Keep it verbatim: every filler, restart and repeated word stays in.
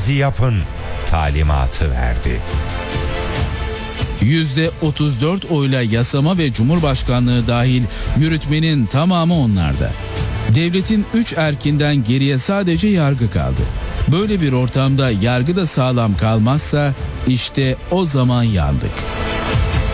dediğimizi yapın talimatı verdi. yüzde otuz dört oyla yasama ve cumhurbaşkanlığı dahil yürütmenin tamamı onlarda. Devletin üç erkinden geriye sadece yargı kaldı. Böyle bir ortamda yargı da sağlam kalmazsa işte o zaman yandık.